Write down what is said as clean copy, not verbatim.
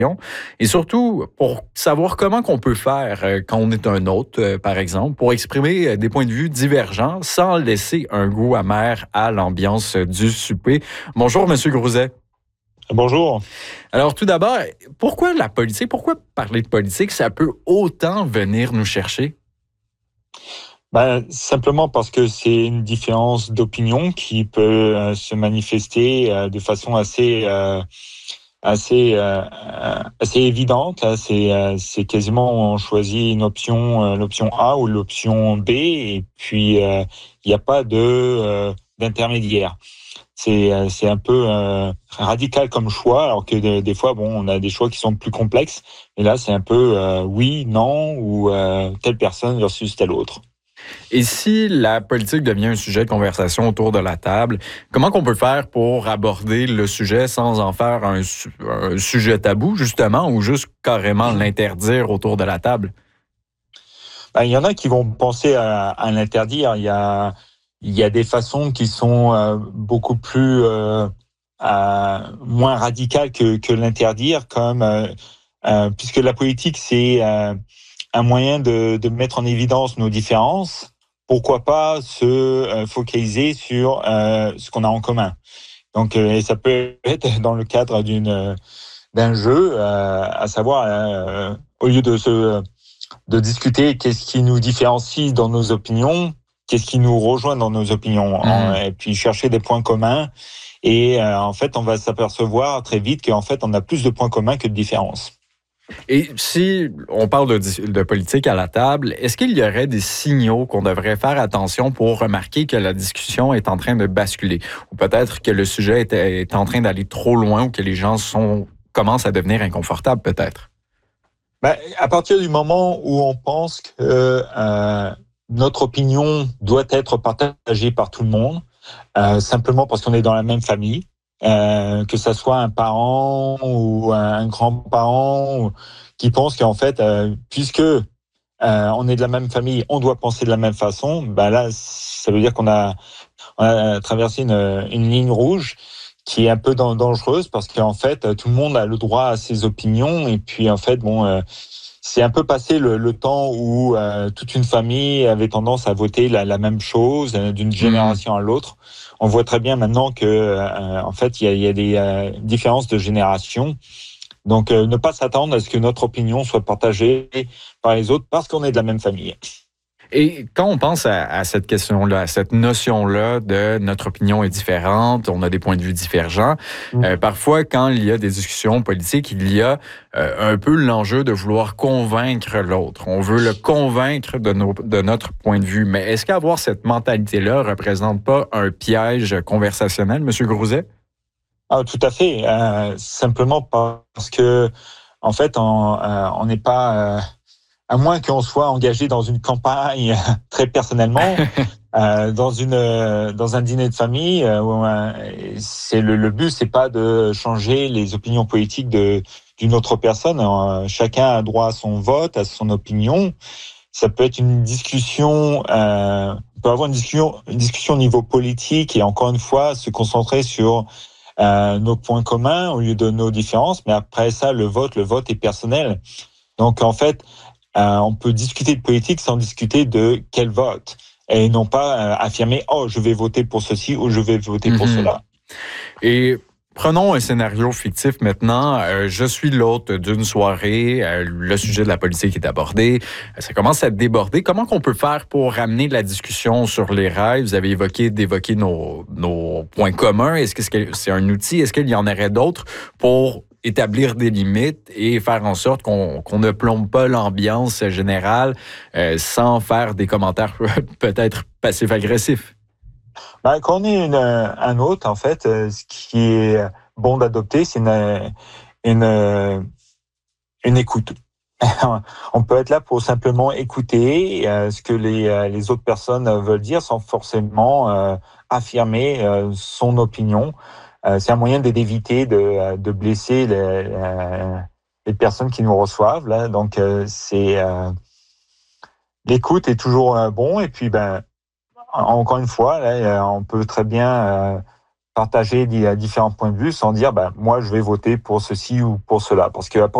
et surtout pour savoir comment qu'on peut faire quand on est un hôte, par exemple, pour exprimer des points de vue divergents sans laisser un goût amer à l'ambiance du souper. Bonjour, Monsieur Grouzet. Bonjour. Alors, tout d'abord, pourquoi la politique, pourquoi parler de politique, ça peut autant venir nous chercher? Simplement parce que c'est une différence d'opinion qui peut se manifester de façon assez évidente. C'est quasiment on choisit une option, l'option A ou l'option B, et puis il n'y a pas d'intermédiaire. C'est un peu radical comme choix, alors que des fois, on a des choix qui sont plus complexes. Et là, c'est un peu oui, non, ou telle personne versus telle autre. Et si la politique devient un sujet de conversation autour de la table, comment qu'on peut faire pour aborder le sujet sans en faire un sujet tabou, justement, ou juste carrément l'interdire autour de la table? Il y en a qui vont penser à l'interdire. Il y a des façons qui sont beaucoup plus moins radicales que l'interdire, comme puisque la politique, c'est un moyen de mettre en évidence nos différences. Pourquoi pas se focaliser sur ce qu'on a en commun. Donc, et ça peut être dans le cadre d'un jeu, à savoir, au lieu de discuter qu'est-ce qui nous différencie dans nos opinions, qu'est-ce qui nous rejoint dans nos opinions, et puis chercher des points communs. Et en fait, on va s'apercevoir très vite qu'en fait, on a plus de points communs que de différences. Et si on parle de politique à la table, est-ce qu'il y aurait des signaux qu'on devrait faire attention pour remarquer que la discussion est en train de basculer? Ou peut-être que le sujet est en train d'aller trop loin ou que les gens commencent à devenir inconfortables, peut-être? À partir du moment où on pense que notre opinion doit être partagée par tout le monde, simplement parce qu'on est dans la même famille, que ça soit un parent ou un grand-parent qui pense qu'en fait, puisque on est de la même famille, on doit penser de la même façon, là, ça veut dire qu'on a traversé une ligne rouge qui est un peu dangereuse parce qu'en fait, tout le monde a le droit à ses opinions et puis en fait, c'est un peu passé le temps où toute une famille avait tendance à voter la même chose d'une génération à l'autre. On voit très bien maintenant que en fait, il y a des différences de génération. Donc, ne pas s'attendre à ce que notre opinion soit partagée par les autres parce qu'on est de la même famille. Et quand on pense à cette question-là, à cette notion-là de notre opinion est différente, on a des points de vue divergents, parfois, quand il y a des discussions politiques, il y a un peu l'enjeu de vouloir convaincre l'autre. On veut le convaincre de notre point de vue. Mais est-ce qu'avoir cette mentalité-là représente pas un piège conversationnel, M. Grouzet? Ah, tout à fait. Simplement parce que, en fait, on n'est pas... à moins qu'on soit engagé dans une campagne très personnellement, dans un dîner de famille, le but, c'est pas de changer les opinions politiques d'une autre personne. Chacun a droit à son vote, à son opinion. Ça peut être une discussion, on peut avoir une discussion au niveau politique et encore une fois se concentrer sur nos points communs au lieu de nos différences. Mais après ça, le vote est personnel. Donc en fait, on peut discuter de politique sans discuter de quel vote et non pas affirmer « Oh, je vais voter pour ceci ou je vais voter pour cela ». Et prenons un scénario fictif maintenant. Je suis l'hôte d'une soirée. Le sujet de la politique est abordé. Ça commence à déborder. Comment qu'on peut faire pour ramener la discussion sur les rails? Vous avez d'évoquer nos points communs. Est-ce que c'est un outil? Est-ce qu'il y en aurait d'autres pour établir des limites et faire en sorte qu'on ne plombe pas l'ambiance générale sans faire des commentaires peut-être passifs-agressifs? Quand on est un hôte, en fait, ce qui est bon d'adopter, c'est une écoute. On peut être là pour simplement écouter ce que les autres personnes veulent dire sans forcément affirmer son opinion. C'est un moyen d'éviter de blesser les personnes qui nous reçoivent. Là. Donc, l'écoute est toujours bon. Et puis, encore une fois, là, on peut très bien partager différents points de vue sans dire, moi, je vais voter pour ceci ou pour cela. Parce que